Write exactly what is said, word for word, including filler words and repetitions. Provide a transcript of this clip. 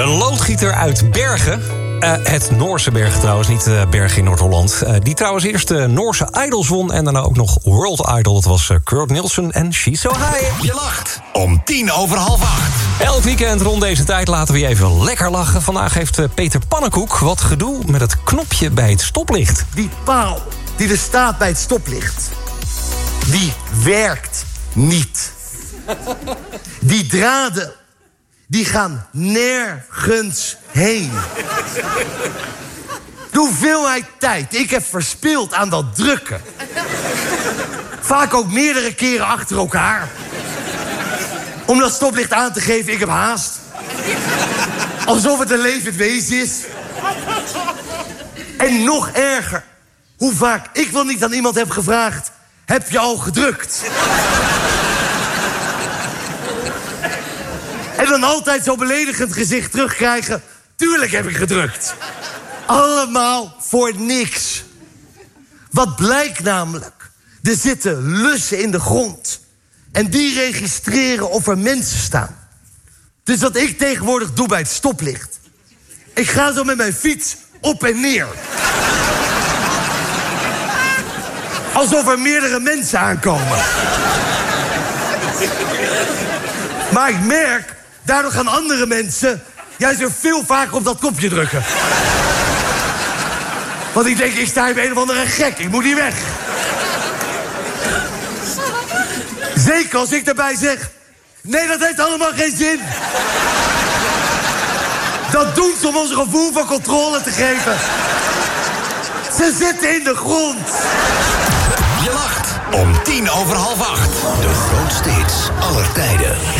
loodgieter uit Bergen. Uh, het Noorse Bergen trouwens, niet uh, Bergen in Noord-Holland. Uh, die trouwens eerst de Noorse Idols won en daarna ook nog World Idol. Dat was uh, Kurt Nielsen en She's So High. Je lacht om tien over half acht. Elk weekend rond deze tijd laten we je even lekker lachen. Vandaag heeft uh, Peter Pannenkoek wat gedoe met het knopje bij het stoplicht. Die paal die er staat bij het stoplicht, die werkt niet. Die draden, die gaan nergens heen. De hoeveelheid tijd ik heb verspild aan dat drukken. Vaak ook meerdere keren achter elkaar. Om dat stoplicht aan te geven, ik heb haast. Alsof het een levend wezen is. En nog erger, hoe vaak ik wel niet aan iemand heb gevraagd: heb je al gedrukt? En dan altijd zo'n beledigend gezicht terugkrijgen: tuurlijk heb ik gedrukt. Allemaal voor niks. Wat blijkt namelijk? Er zitten lussen in de grond. En die registreren of er mensen staan. Dus wat ik tegenwoordig doe bij het stoplicht: ik ga zo met mijn fiets op en neer. Alsof er meerdere mensen aankomen. Maar ik merk, daardoor gaan andere mensen juist weer veel vaker op dat knopje drukken. Want ik denk, ik sta hier bij een of andere gek. Ik moet hier weg. Zeker als ik daarbij zeg: nee, dat heeft allemaal geen zin. Dat doen ze om ons een gevoel van controle te geven. Ze zitten in de grond. Je lacht om tien over half acht. De grootste hits aller tijden.